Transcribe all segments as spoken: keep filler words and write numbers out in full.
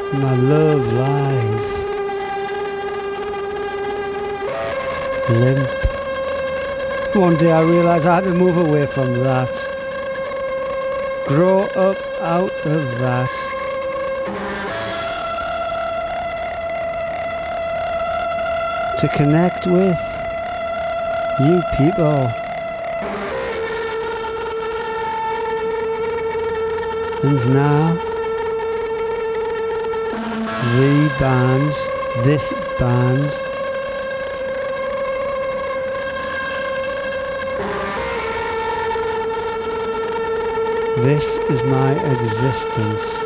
my love lies limp. One day I realised I had to move away from that, grow up out of that. To connect with you people. And now, the band, this band, this is my existence.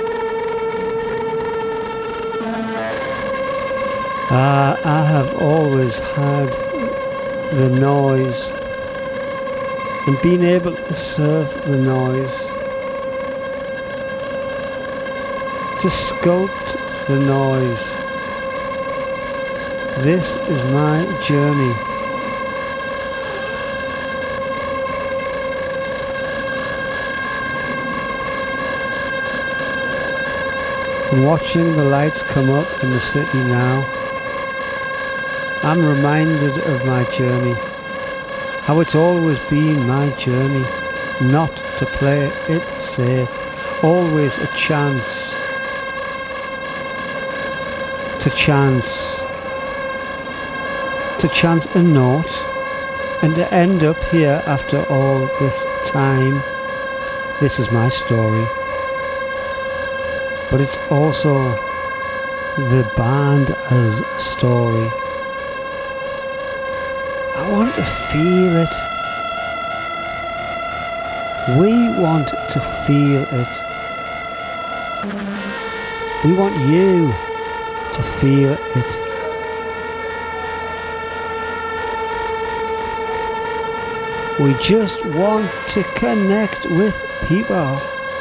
Uh, I have always had the noise and been able to serve the noise, to sculpt the noise. This is my journey. And watching the lights come up in the city now, I'm reminded of my journey, how it's always been my journey, not to play it safe, always a chance, to chance, to chance a note, and to end up here after all this time. This is my story, but it's also the band's story. I want to feel it. We want to feel it. We want you to feel it. We just want to connect with people.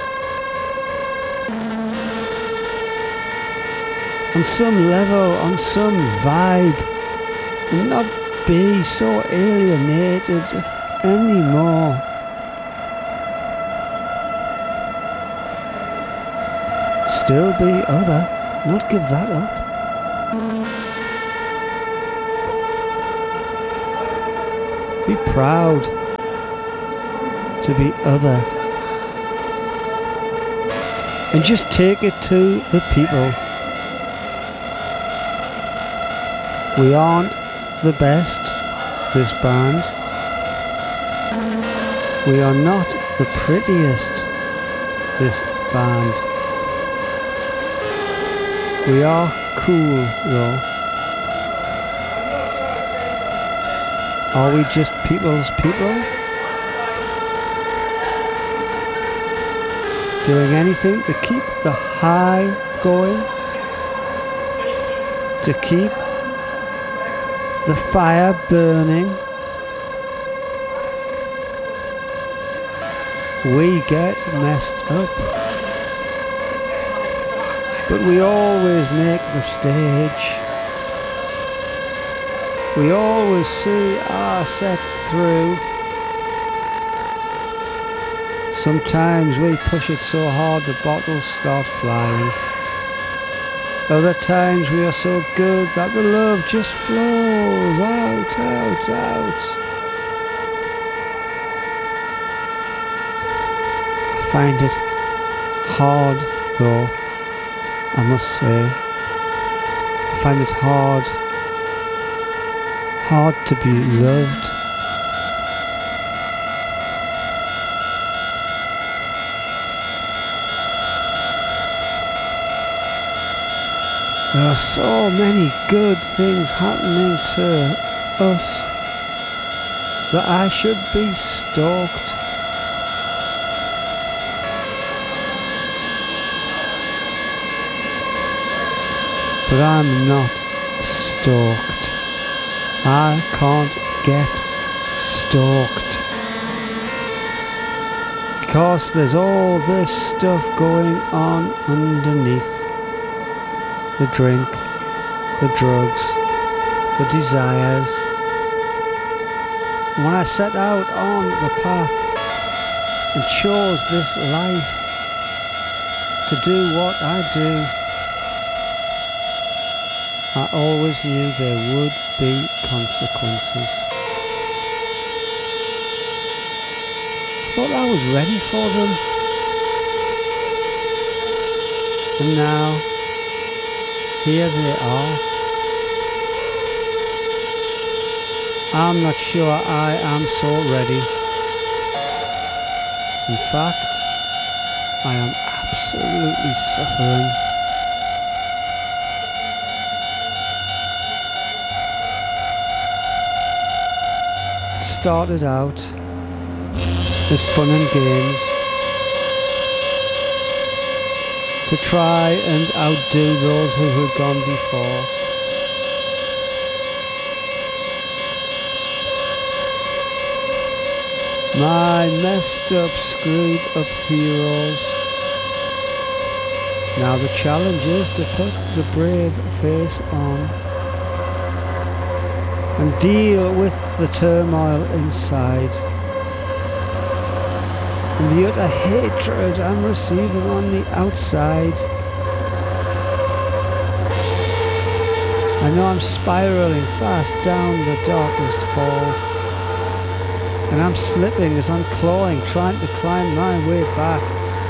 On some level, on some vibe, and not be so alienated anymore. Still be other, not give that up. Be proud to be other. And just take it to the people. We aren't the best, this band. We are not the prettiest, this band. We are cool, though. Are we just people's people? Doing anything to keep the high going? To keep the fire burning? We get messed up, but we always make the stage. We always see our set through. Sometimes we push it so hard the bottles start flying. Other times we are so good that the love just flows out, out, out. I find it hard, though, I must say. I find it hard, hard to be loved. There are so many good things happening to us that I should be stalked. But I'm not stalked. I can't get stalked. Because there's all this stuff going on underneath. The drink, the drugs, the desires. When I set out on the path and chose this life to do what I do, I always knew there would be consequences. I thought I was ready for them. And now, here they are. I'm not sure I am so ready. In fact, I am absolutely suffering. It started out as fun and games to try and outdo those who had gone before. My messed up, screwed up heroes. Now the challenge is to put the brave face on and deal with the turmoil inside and the utter hatred I'm receiving on the outside. I know I'm spiraling fast down the darkest hall, and I'm slipping as I'm clawing, trying to climb my way back.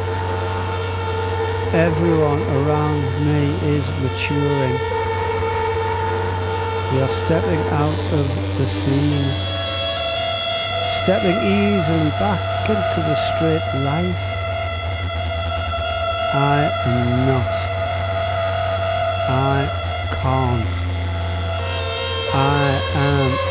Everyone around me is maturing. We are stepping out of the scene, stepping easily back into the straight life. I am not. I can't. I am